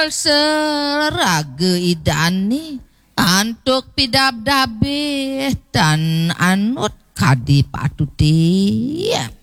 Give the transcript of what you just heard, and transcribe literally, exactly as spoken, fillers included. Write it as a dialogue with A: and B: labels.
A: Tol seraga idani antuk pidab dabe dan anut kadi patuti.